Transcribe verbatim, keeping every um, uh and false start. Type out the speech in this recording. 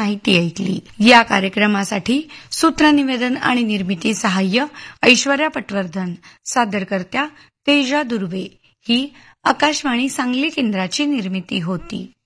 माहिती ऐकली. या कार्यक्रमासाठी सूत्रनिवेदन आणि निर्मिती सहाय्य ऐश्वर्या पटवर्धन. सादरकर्त्या तेजा दुर्वे. ही आकाशवाणी सांगली केंद्राची निर्मिती होती.